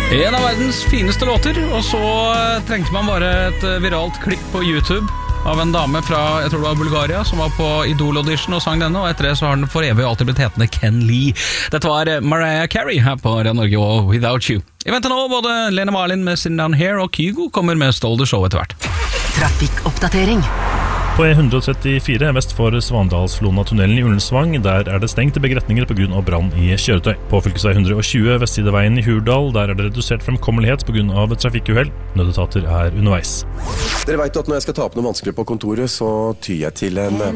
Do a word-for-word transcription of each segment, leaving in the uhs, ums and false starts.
En av verdens fineste låter, og så trengte man bare et viralt klipp på YouTube av en dame fra, jeg tror det var Bulgaria, som var på Idol-audition og sang denne, og etter det så har den for evig alltid blitt hetende Ken Lee. Dette var Mariah Carey her på Radio Norge og Without You. I vente nå, både Lene Marlin med Sitting Down Here og Kygo kommer med Stole the Show etter hvert. Trafikkoppdatering. På E one trettifire vest for Svandalsflona-tunnelen i Ullensvang, der er det stengt i begge retninger på grunn av brann i kjøretøy. På fylkesvei one twenty Vestsideveien i Hurdal, der er det redusert fremkommelighet på grunn av trafikkuhell. Nødetater er underveis. Dere vet at når jeg skal ta opp noe vanskelig på kontoret, så tyr jeg til en...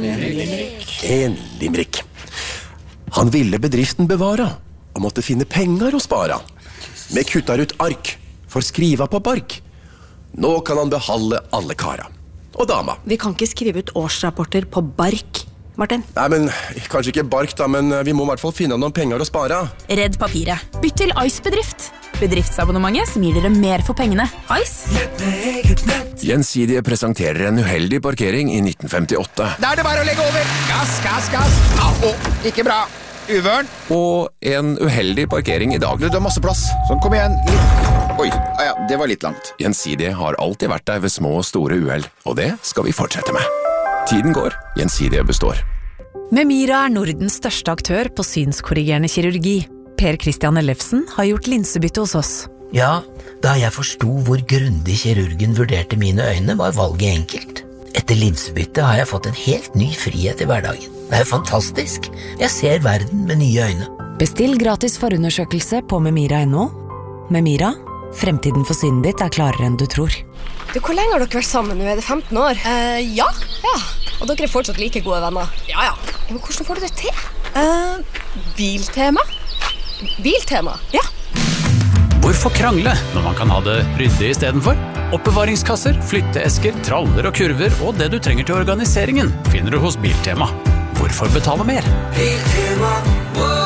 En limerick. Han ville bedriften bevara, og måtte finne penger å spara. Med kuttar ut ark, for skriva på bark. Nå kan han behalde alle kara. Og dama. Vi kan ikke skrive ut årsrapporter på bark, Martin. Nei, men kanskje ikke bark da, men vi må i hvert fall finne noen penger å spare. Redd papiret. Bytt til Ice-bedrift. Bedriftsabonnementet som gir dere mer for pengene. Ice. Gjensidige presenterer en uheldig parkering i nitten femtiåtte. Da er det bare å legge over. Gass, gass, gass. Au, ikke bra. Uvørn. Og en uheldig parkering i dag. Du, det er masse plass. Sånn, kom igjen. Litt. Oi, ja, det var litt langt. Gjensidige har alltid vært der ved små og store uheld, og det skal vi fortsette med. Tiden går, Gjensidige består. Memira er Nordens største aktør på synskorrigerende kirurgi. Per Christian Ellefsen har gjort linsebytte hos oss. Ja, da jeg forstod hvor grundig kirurgen vurderte mine øyne, var valget enkelt. Etter linsebytte har jeg fått en helt ny frihet i hverdagen. Det er fantastisk. Jeg ser verden med nye øyne. Bestill gratis forundersøkelse på memira punktum no. Memira, fremtiden for synet ditt er klarere enn du tror. Du, hvor lenge har dere vært sammen nå? Er det femten år? Uh, ja. Ja, og dere er fortsatt like gode venner? Ja, ja. Men hvordan får du det til? Uh, biltema. Biltema? Ja. Hvorfor krangle når man kan ha det ryddig i stedet for? Oppbevaringskasser, flytteesker, traller og kurver og det du trenger til organiseringen finner du hos Biltema. Hvorfor betale mer? Biltema, wow.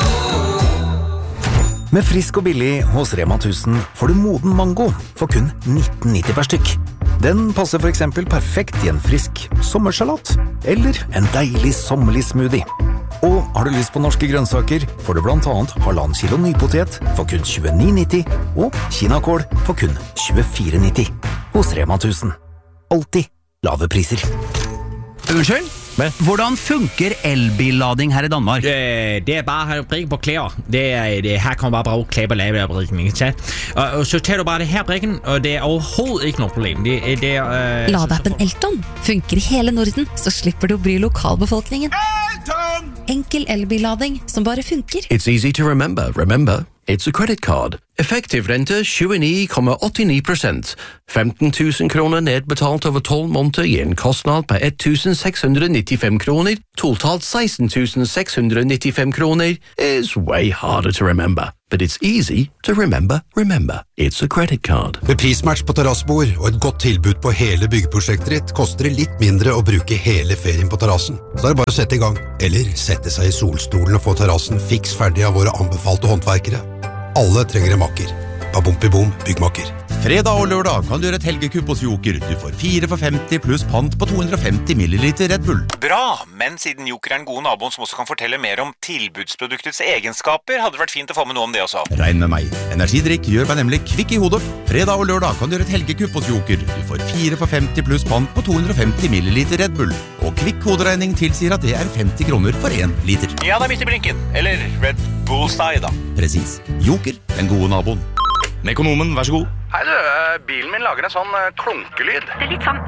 Med frisk og billig hos Rema tusen får du moden mango for kun nitten nitti per stykk. Den passer for eksempel perfekt i en frisk sommersalat eller en deilig sommerlig smoothie. Og har du lyst på norske grønnsaker, får du blant annet halvannen kilo nypotet for kun tjueni nitti og kinakål for kun tjuefire nitti. Hos Rema tusen. Alltid lave priser. Unnskyld? Men? Hvordan funker elbillading her i Danmark? Det, det er bare å bruke på klær. Det, det, her kan man bare bruke klær på lavebrikken, ikke sant? Og, og så tar du bare det her brikken, og det er overhovedet ikke noe problem. Det, det, uh, Ladeappen Elton funker i hele Norden, så slipper du å bry lokalbefolkningen. Elton! Enkel elbillading som bare funker. It's easy to remember. Remember, it's a credit card. Effektiv rente tjueni komma åttini prosent. femten tusen kroner nedbetalt over tolv måneder gir en kostnad på ett tusen seks hundre nittifem kroner. Totalt seksten tusen seks hundre nittifem kroner is way harder to remember. But it's easy to remember, remember. It's a credit card. Med prismatch på terrassbord og et godt tilbud på hele byggeprosjektet ditt, koster det litt mindre å bruke hele ferien på terrassen. Så er det bare å sette i gang. Eller sette seg i solstolen og få terrassen fiks ferdig av våre anbefalte håndverkere. Alle trenger en makker. Babumpi-bom, byggmakker. Fredag og lørdag kan du gjøre et helgekupp hos Joker. Du får fire for femti pluss pant på to hundre og femti milliliter Red Bull. Bra, men siden Joker er den gode naboen som også kan fortelle mer om tilbudsproduktets egenskaper, hadde det vært fint å få med noe om det også. Regn med meg. Energidrikk gjør meg nemlig kvikk i hodet. Fredag og lørdag kan du gjøre et helgekupp hos Joker. Du får fire for femti pluss pant på to hundre og femti milliliter Red Bull. Og kvikk hoderegning tilsier at det er femti kroner for en liter. Ja, det er midt i blinken. Eller Red Bull-style, da. Precis. Joker, den gode naboen. Mekonomen, vær så god. Hei du, bilen min lager en sånn klunkelyd. Det er litt sånn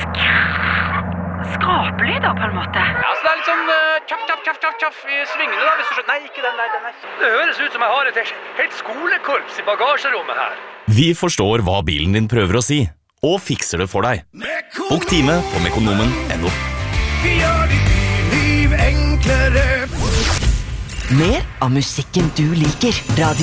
skrapelyd da, på en måte. Ja, så det er litt sånn uh, tjaff, tjaff, tjaff, tjaff, tjaff i svingene da, hvis du skjønner. Nei, ikke den der, den der. Det høres ut som jeg har et helt, helt skolekorps i bagasjerommet her. Vi forstår hva bilen din prøver å si, og fikser det for deg. Bok time på mekonomen punktum no. Vi gjør ditt liv enklere. Mer av musikken du liker. Radio